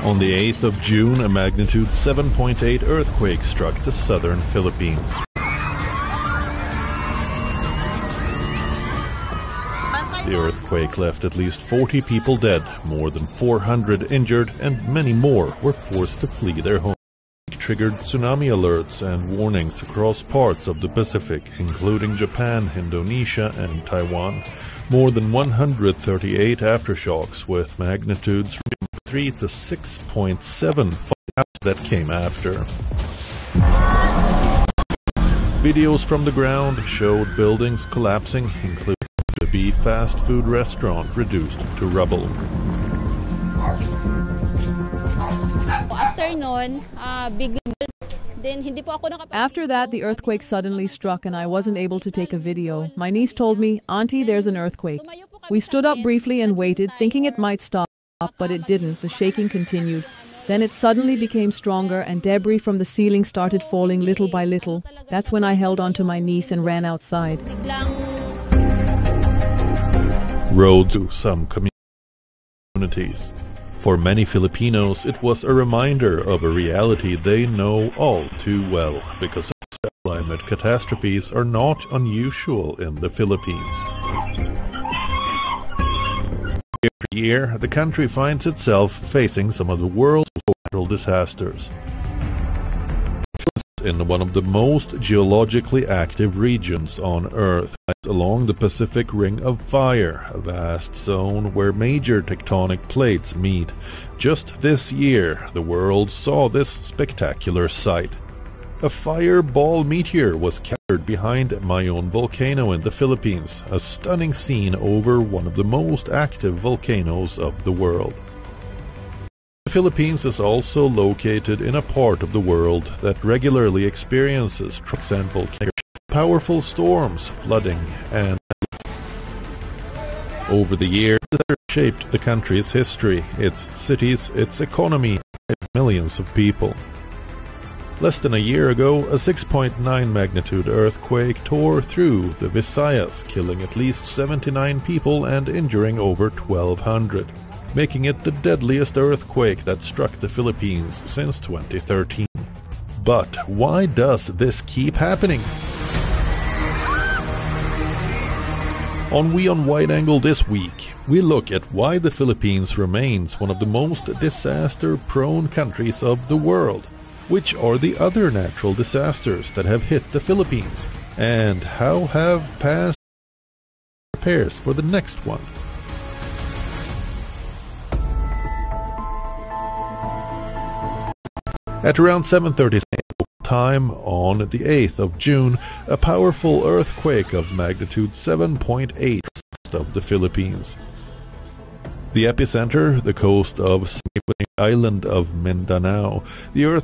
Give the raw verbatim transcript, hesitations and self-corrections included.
On the eighth of June, a magnitude seven point eight earthquake struck the southern Philippines. The earthquake left at least forty people dead, more than four hundred injured, and many more were forced to flee their homes. It triggered tsunami alerts and warnings across parts of the Pacific, including Japan, Indonesia, and Taiwan. More than one hundred thirty-eight aftershocks with magnitudes from three to six point seven that came after. Videos from the ground showed buildings collapsing, including the B fast food restaurant reduced to rubble. After that, the earthquake suddenly struck and I wasn't able to take a video. My niece told me, "Auntie, there's an earthquake." We stood up briefly and waited, thinking it might stop, but it didn't. The shaking continued. Then it suddenly became stronger and debris from the ceiling started falling little by little. That's when I held onto my niece and ran outside. Road to some communities. For many Filipinos, it was a reminder of a reality they know all too well, because climate catastrophes are not unusual in the Philippines. Every year, the country finds itself facing some of the world's natural disasters. In one of the most geologically active regions on Earth, along the Pacific Ring of Fire, a vast zone where major tectonic plates meet. Just this year, the world saw this spectacular sight. A fireball meteor was captured behind Mayon volcano in the Philippines, a stunning scene over one of the most active volcanoes of the world. The Philippines is also located in a part of the world that regularly experiences and volcanic powerful storms, flooding, and over the years it shaped the country's history, its cities, its economy, and millions of people. Less than a year ago, a six point nine magnitude earthquake tore through the Visayas, killing at least seventy-nine people and injuring over twelve hundred, making it the deadliest earthquake that struck the Philippines since twenty thirteen. But why does this keep happening? On We on Wide Angle this week, we look at why the Philippines remains one of the most disaster-prone countries of the world, which are the other natural disasters that have hit the Philippines, and how have past prepares for the next one. At around seven thirty time on the eighth of June, a powerful earthquake of magnitude seven point eight of the Philippines. The epicenter, the coast of the island of Mindanao. The earth